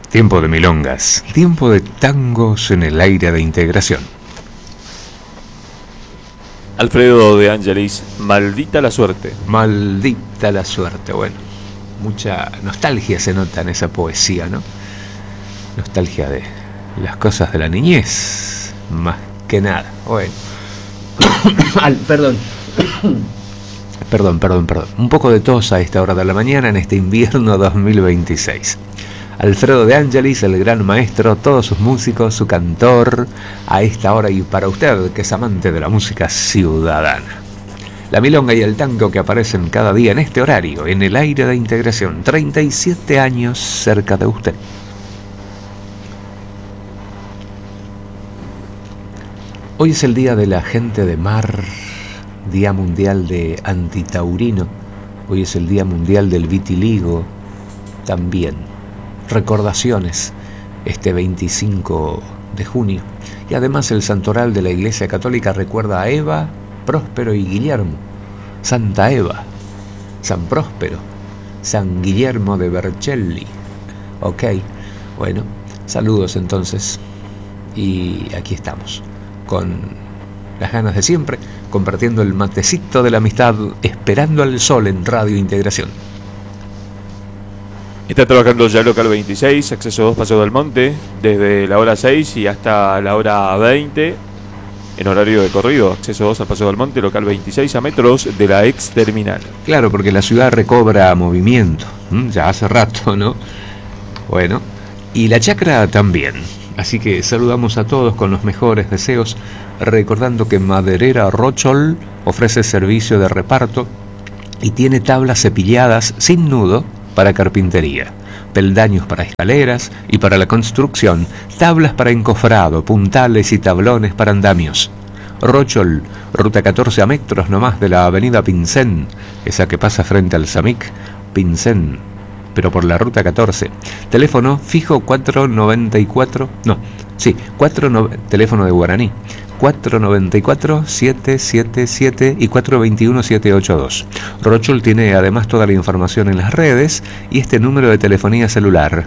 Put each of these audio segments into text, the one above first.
Tiempo de milongas, tiempo de tangos en el aire de integración. Alfredo de Angelis, maldita la suerte. Maldita la suerte, bueno, mucha nostalgia se nota en esa poesía, ¿no? Nostalgia de las cosas de la niñez, más que nada. Bueno, perdón. Perdón. Un poco de tos a esta hora de la mañana en este invierno 2026. Alfredo de Angelis, el gran maestro, todos sus músicos, su cantor, a esta hora y para usted, que es amante de la música ciudadana. La milonga y el tango que aparecen cada día en este horario, en el aire de integración, 37 años cerca de usted. Hoy es el día de la gente de mar, Día Mundial de Antitaurino, hoy es el Día Mundial del Vitiligo, también. Recordaciones este 25 de junio. Y además el santoral de la Iglesia Católica recuerda a Eva, Próspero y Guillermo. Santa Eva, San Próspero, San Guillermo de Vercelli. Ok, bueno, saludos entonces. Y aquí estamos, con las ganas de siempre, compartiendo el matecito de la amistad, esperando al sol en Radio Integración. Está trabajando ya local 26, acceso 2 Paseo del Monte, desde la hora 6 y hasta la hora 20, en horario de corrido, acceso 2 al Paseo del Monte, local 26, a metros de la ex terminal. Claro, porque la ciudad recobra movimiento, ya hace rato, ¿no? Bueno, y la chacra también, así que saludamos a todos con los mejores deseos, recordando que Maderera Rochol ofrece servicio de reparto y tiene tablas cepilladas sin nudo para carpintería, peldaños para escaleras y para la construcción, tablas para encofrado, puntales y tablones para andamios. Rochol, ruta 14 a metros nomás de la avenida Pincén, esa que pasa frente al Samic, Pincén, pero por la ruta 14. Teléfono fijo 494, teléfono de Guaraní, 494-777 y 421-782. Rochol tiene además toda la información en las redes y este número de telefonía celular,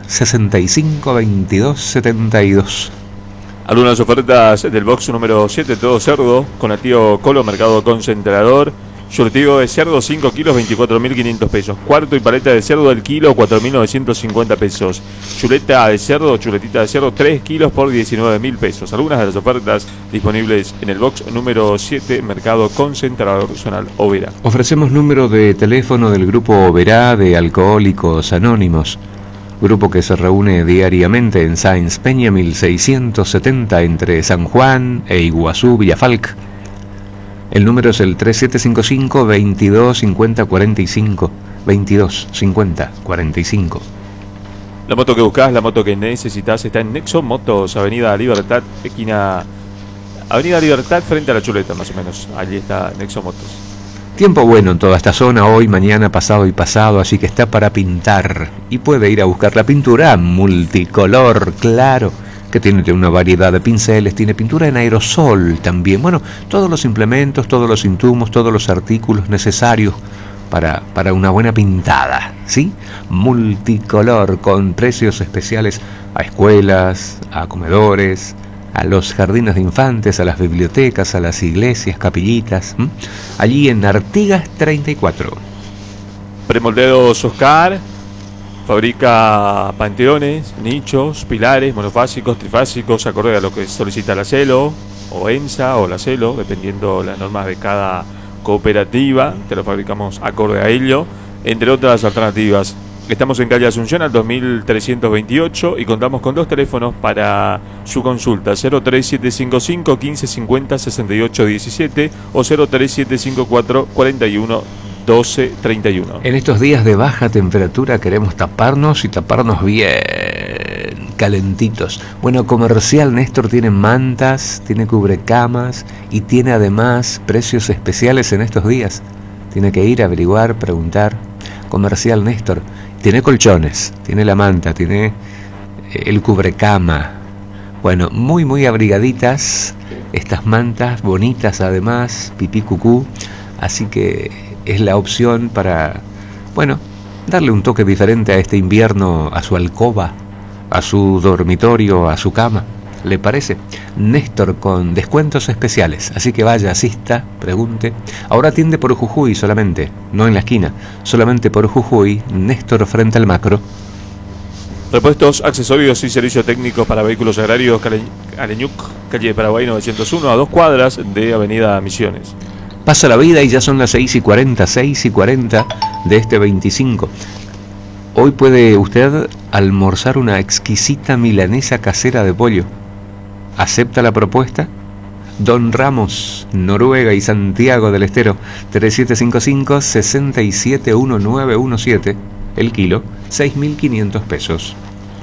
652272. Algunas ofertas del box número 7, todo cerdo, con el tío Colo, mercado concentrador. Surtido de cerdo 5 kilos, 24.500 pesos. Cuarto y paleta de cerdo del kilo, 4.950 pesos. Chuletita de cerdo 3 kilos por 19.000 pesos. Algunas de las ofertas disponibles en el box número 7, mercado concentrador zonal Oberá. Ofrecemos número de teléfono del grupo Oberá de Alcohólicos Anónimos. Grupo que se reúne diariamente en Sáenz Peña 1670 entre San Juan e Iguazú Villafalc. El número es el 3755 22 50 45, 22 50 45. La moto que buscas, la moto que necesitas está en Nexo Motos, Avenida Libertad, esquina Avenida Libertad frente a la Chuleta, más o menos. Allí está Nexo Motos. Tiempo bueno en toda esta zona, hoy, mañana, pasado y pasado, así que está para pintar. Y puede ir a buscar la pintura multicolor, claro, que tiene una variedad de pinceles, tiene pintura en aerosol también. Bueno, todos los implementos, todos los insumos, todos los artículos necesarios para una buena pintada, ¿sí? Multicolor, con precios especiales a escuelas, a comedores, a los jardines de infantes, a las bibliotecas, a las iglesias, capillitas. Allí en Artigas 34. Premoldeados Oscar. Fabrica panteones, nichos, pilares, monofásicos, trifásicos, acorde a lo que solicita la CELO, o ENSA, o la CELO, dependiendo las normas de cada cooperativa. Te lo fabricamos acorde a ello, entre otras alternativas. Estamos en calle Asunción al 2328 y contamos con 2 teléfonos para su consulta: 03755 1550 6817 o 03754 41 12:31. En estos días de baja temperatura queremos taparnos y taparnos bien calentitos. Bueno, Comercial Néstor tiene mantas, tiene cubrecamas y tiene además precios especiales en estos días. Tiene que ir a averiguar, preguntar. Comercial Néstor tiene colchones, tiene la manta, tiene el cubrecama. Bueno, muy abrigaditas estas mantas, bonitas además, pipí cucú. Así que es la opción para, bueno, darle un toque diferente a este invierno, a su alcoba, a su dormitorio, a su cama. ¿Le parece? Néstor con descuentos especiales. Así que vaya, asista, pregunte. Ahora atiende por Jujuy solamente, no en la esquina. Solamente por Jujuy, Néstor frente al Macro. Repuestos, accesorios y servicios técnicos para vehículos agrarios, Aleñuc, calle Paraguay 901, a 2 cuadras de Avenida Misiones. Pasa la vida y ya son las 6:40 de este 25. Hoy puede usted almorzar una exquisita milanesa casera de pollo. ¿Acepta la propuesta? Don Ramos, Noruega y Santiago del Estero, 3755-671917, el kilo, 6.500 pesos.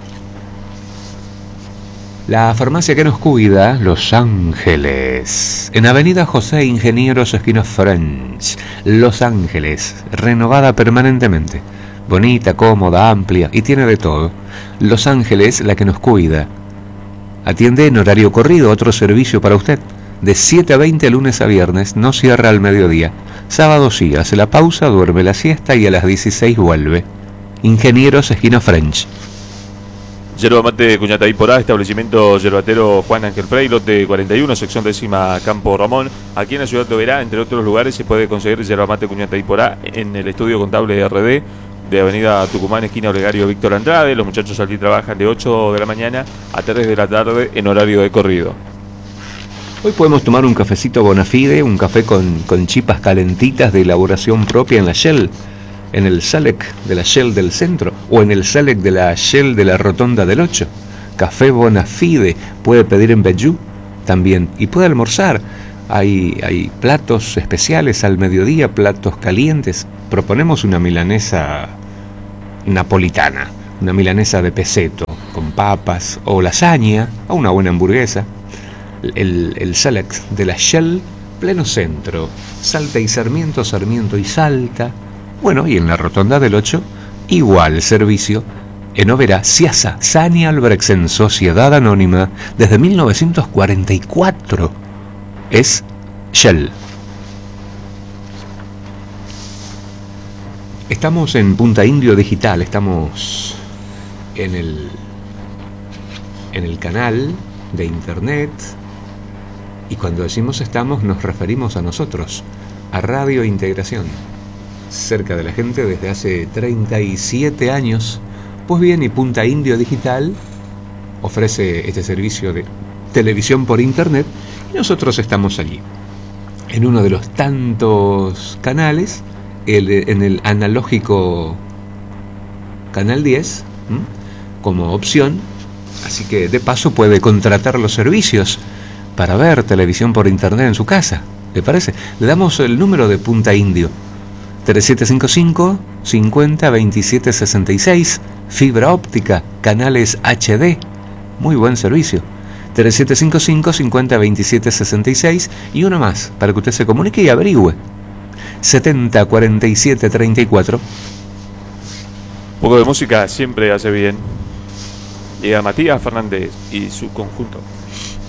La farmacia que nos cuida, Los Ángeles, en Avenida José Ingenieros, esquina French, Los Ángeles, renovada permanentemente, bonita, cómoda, amplia y tiene de todo. Los Ángeles, la que nos cuida. Atiende en horario corrido, otro servicio para usted. De 7 a 20 lunes a viernes, no cierra al mediodía. Sábado sí, hace la pausa, duerme la siesta y a las 16 vuelve. Ingenieros, esquina French. Yerba Mate Cuñataí Porá, establecimiento yerbatero Juan Ángel Frey, lote 41, sección 10ª, Campo Ramón. Aquí en la ciudad de Oberá, entre otros lugares, se puede conseguir Yerba Mate Cuñataí Porá en el estudio contable RD de Avenida Tucumán, esquina Olegario Víctor Andrade. Los muchachos aquí trabajan de 8 de la mañana a 3 de la tarde en horario de corrido. Hoy podemos tomar un cafecito Bonafide, un café con chipas calentitas de elaboración propia en la Shell, en el Salec de la Shell del centro o en el Salec de la Shell de la Rotonda del 8. Café Bonafide, puede pedir en Bellú también y puede almorzar. Hay platos especiales al mediodía, platos calientes. Proponemos una milanesa napolitana, una milanesa de peseto con papas o lasaña o una buena hamburguesa. El Salec de la Shell, pleno centro, Salta y Sarmiento, Sarmiento y Salta. Bueno, y en la Rotonda del 8, igual servicio. En Oberá, Ciasa, Sani Albrechtsen, Sociedad Anónima, desde 1944. Es Shell. Estamos en Punta Indio Digital, estamos en el canal de internet, y cuando decimos estamos nos referimos a nosotros, a Radio Integración, cerca de la gente desde hace 37 años. Pues bien, y Punta Indio Digital ofrece este servicio de televisión por internet y nosotros estamos allí, en uno de los tantos canales, en el analógico Canal 10, como opción. Así que de paso puede contratar los servicios para ver televisión por internet en su casa. ¿Le parece? Le damos el número de Punta Indio: 3755 50 27 66, fibra óptica, canales HD, muy buen servicio. 3755 50 27 66 y uno más para que usted se comunique y averigüe: 70 47 34. Un poco de música siempre hace bien. Llega Matías Fernández y su conjunto.